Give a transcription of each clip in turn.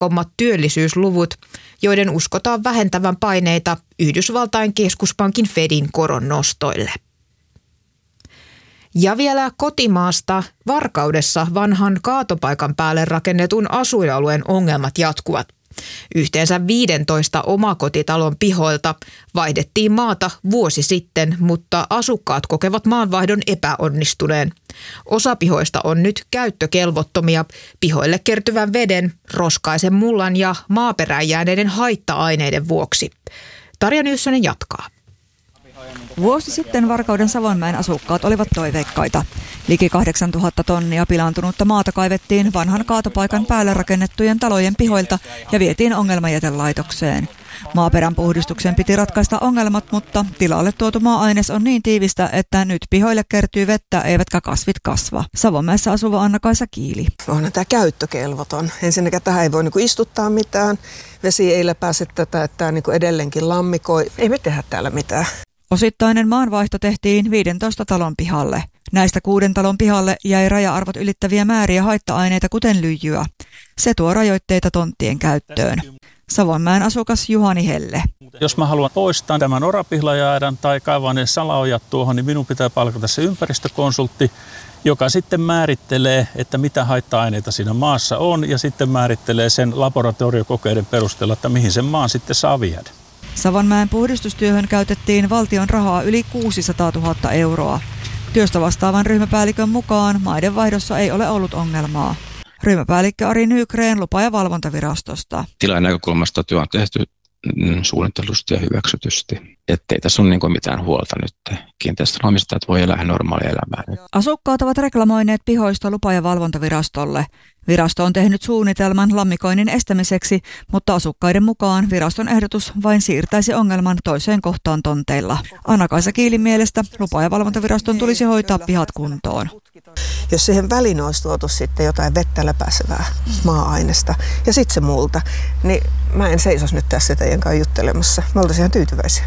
heikoimmat työllisyysluvut, joiden uskotaan vähentävän paineita Yhdysvaltain keskuspankin Fedin koron nostoille. Ja vielä kotimaasta Varkaudessa vanhan kaatopaikan päälle rakennetun asuinalueen ongelmat jatkuvat. Yhteensä 15 omakotitalon pihoilta vaihdettiin maata vuosi sitten, mutta asukkaat kokevat maanvaihdon epäonnistuneen. Osa pihoista on nyt käyttökelvottomia pihoille kertyvän veden, roskaisen mullan ja maaperään jääneiden haitta-aineiden vuoksi. Tarja Nyssänen jatkaa. Vuosi sitten Varkauden Savonmäen asukkaat olivat toiveikkaita. Liki 8000 tonnia pilaantunutta maata kaivettiin vanhan kaatopaikan päälle rakennettujen talojen pihoilta ja vietiin ongelmajätelaitokseen. Maaperän puhdistuksen piti ratkaista ongelmat, mutta tilalle tuotu maa-aines on niin tiivistä, että nyt pihoille kertyy vettä eivätkä kasvit kasva. Savonmäessä asuva Anna-Kaisa Kiili. Onhan tämä käyttökelvoton. Ensinnäkin tähän ei voi istuttaa mitään. Vesi ei läpäise tätä, että tämä edelleenkin lammikoi. Ei me tehdä täällä mitään. Osittainen maanvaihto tehtiin 15 talon pihalle. Näistä 6 talon pihalle jäi raja-arvot ylittäviä määriä haitta-aineita, kuten lyijyä. Se tuo rajoitteita tonttien käyttöön. Savonmäen asukas Juhani Helle. Jos mä haluan poistaa tämän orapihlajäädän tai kaivaa ne salaojat tuohon, niin minun pitää palkata se ympäristökonsultti, joka sitten määrittelee, että mitä haitta-aineita siinä maassa on ja sitten määrittelee sen laboratoriokokeiden perusteella, että mihin sen maan sitten saa viedä. Savonmäen puhdistustyöhön käytettiin valtion rahaa yli 600 000 euroa. Työstä vastaavan ryhmäpäällikön mukaan maidenvaihdossa ei ole ollut ongelmaa. Ryhmäpäällikkö Ari Nygren lupa- ja valvontavirastosta. Tilan näkökulmasta työ on tehty suunnitellusti ja hyväksytysti, ettei tässä ole mitään huolta nyt. Kiinteistönomistajat voi elää normaalia elämää. Asukkaat ovat reklamoineet pihoista lupa- ja valvontavirastolle. Virasto on tehnyt suunnitelman lammikoinnin estämiseksi, mutta asukkaiden mukaan viraston ehdotus vain siirtäisi ongelman toiseen kohtaan tonteilla. Anna-Kaisa Kiilin mielestä lupa- ja valvontaviraston tulisi hoitaa pihat kuntoon. Jos siihen väliin olisi tuotu sitten jotain vettä läpäisevää maa-ainesta ja sitten se multa, niin mä en seisoisi nyt tässä teidän kanssa juttelemassa. Me oltaisiin ihan tyytyväisiä.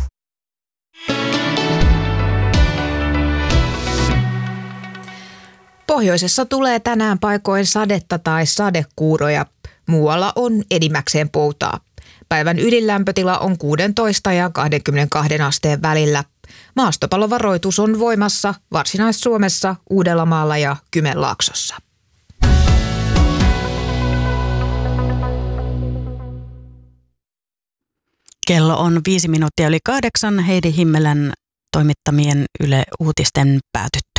Pohjoisessa tulee tänään paikoin sadetta tai sadekuuroja. Muualla on enimmäkseen poutaa. Päivän ydinlämpötila on 16 ja 22 asteen välillä. Maastopalovaroitus on voimassa Varsinais-Suomessa, Uudellamaalla ja Kymenlaaksossa. Kello on 5 minuuttia yli 8. Heidi Himmelän toimittamien Yle Uutisten päätyttyä.